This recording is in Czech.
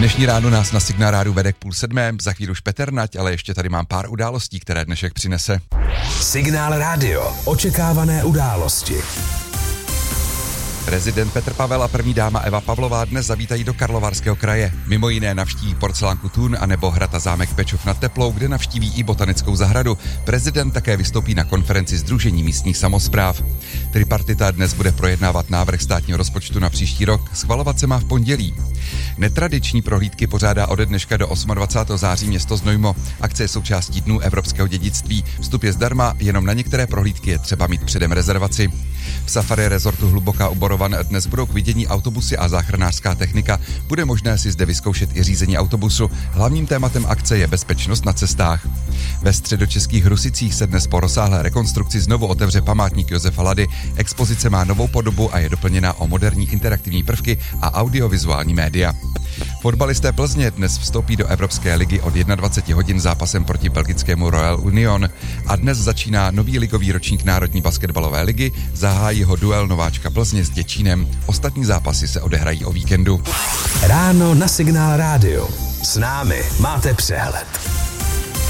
Dnešní ráno nás na Signál rádiu vede k 6:30, za chvíli už Petr Nať, ale ještě tady mám pár událostí, které dnešek přinese. Signál rádio, očekávané události. Prezident Petr Pavel a první dáma Eva Pavlová dnes zavítají do Karlovarského kraje. Mimo jiné navštíví porcelánku Tun a nebo hrad a zámek Bečov nad Teplou, kde navštíví i botanickou zahradu. Prezident také vystoupí na konferenci Sdružení místních samospráv. Tripartita dnes bude projednávat návrh státního rozpočtu na příští rok, schvalovat se má v pondělí. Netradiční prohlídky pořádá ode dneška do 28. září město Znojmo. Akce je součástí Dnů evropského dědictví. Vstup je zdarma, jenom na některé prohlídky je třeba mít předem rezervaci. V safari rezortu Hluboká u Borovan dnes budou k vidění autobusy a záchranářská technika. Bude možné si zde vyzkoušet i řízení autobusu. Hlavním tématem akce je bezpečnost na cestách. Ve středočeských Husicích se dnes po rozsáhlé rekonstrukci znovu otevře památník Josefa Lady. Expozice má novou podobu a je doplněna o moderní interaktivní prvky a audiovizuální média. Fotbalisté Plzně dnes vstoupí do Evropské ligy od 21 hodin zápasem proti belgickému Royal Union a dnes začíná nový ligový ročník Národní basketbalové ligy, zahájí ho duel nováčka Plzně s Děčínem. Ostatní zápasy se odehrají o víkendu. Ráno na Signál rádio. S námi máte přehled.